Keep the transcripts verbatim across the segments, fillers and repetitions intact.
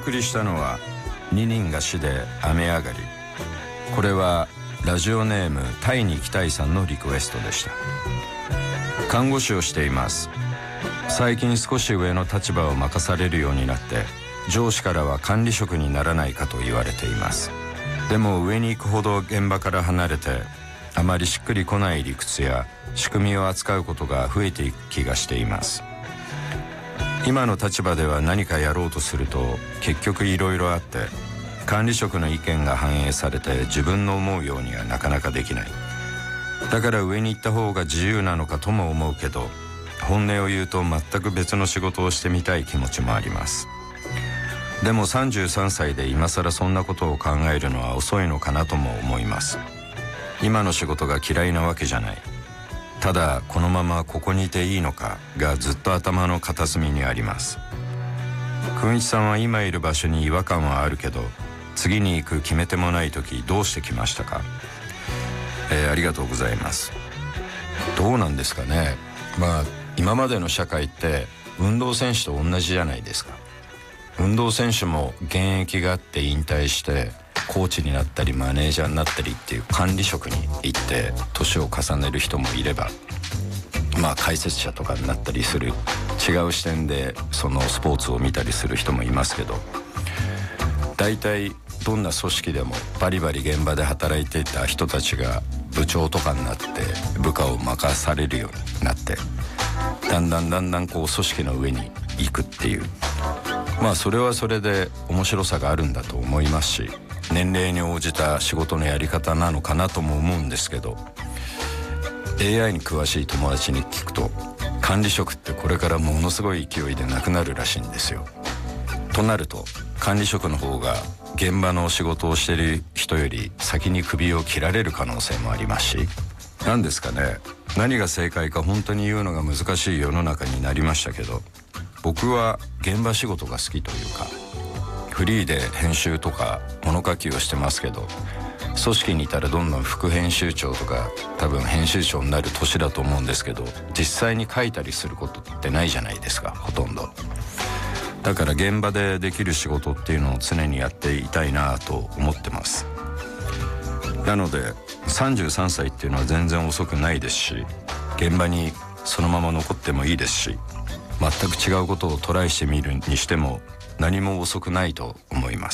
送りしたのはににんが死で雨上がり。これはラジオネームタイに行きたいさんのリクエストでした。看護師をしています。最近少し上の立場を任されるようになって、上司からは管理職にならないかと言われています。でも上に行くほど現場から離れて、あまりしっくりこない理屈や仕組みを扱うことが増えていく気がしています。今の立場では何かやろうとすると結局いろいろあって、管理職の意見が反映されて自分の思うようにはなかなかできない。だから上に行った方が自由なのかとも思うけど、本音を言うと全く別の仕事をしてみたい気持ちもあります。でもさんじゅうさんさいで今更そんなことを考えるのは遅いのかなとも思います。今の仕事が嫌いなわけじゃない。ただこのままここにいていいのかがずっと頭の片隅にあります。くんいちさんは今いる場所に違和感はあるけど、次に行く決め手もない時どうしてきましたか？えー、ありがとうございます。どうなんですかね。まあ今までの社会って運動選手と同じじゃないですか。運動選手も現役があって引退してコーチになったりマネージャーになったりっていう管理職に行って年を重ねる人もいれば、まあ解説者とかになったりする、違う視点でそのスポーツを見たりする人もいますけど、大体どんな組織でもバリバリ現場で働いていた人たちが部長とかになって部下を任されるようになって、だんだんだんだんこう組織の上に行くっていう、まあそれはそれで面白さがあるんだと思いますし、年齢に応じた仕事のやり方なのかなとも思うんですけど、 エーアイ に詳しい友達に聞くと、管理職ってこれからものすごい勢いでなくなるらしいんですよ。となると管理職の方が現場の仕事をしている人より先に首を切られる可能性もありますし、何ですかね、何が正解か本当に言うのが難しい世の中になりましたけど、僕は現場仕事が好きというか、フリーで編集とか物書きをしてますけど、組織にいたらどんどん副編集長とか多分編集長になる年だと思うんですけど、実際に書いたりすることってないじゃないですか、ほとんど。だから現場でできる仕事っていうのを常にやっていたいなと思ってます。なのでさんじゅうさんさいっていうのは全然遅くないですし、現場にそのまま残ってもいいですし、全く違うことをトライしてみるにしても何も遅くないと思います。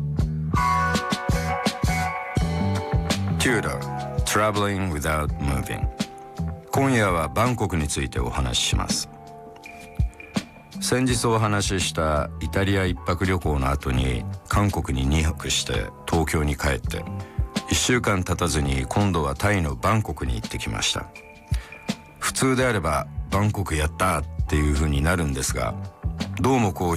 Tudor Traveling Without Moving。 今夜はバンコクについてお話しします。先日お話ししたイタリア一泊旅行の後に韓国ににはくして東京に帰って、いっしゅうかん経たずに今度はタイのバンコクに行ってきました。普通であればバンコクやったっていう風になるんですが、どうもこう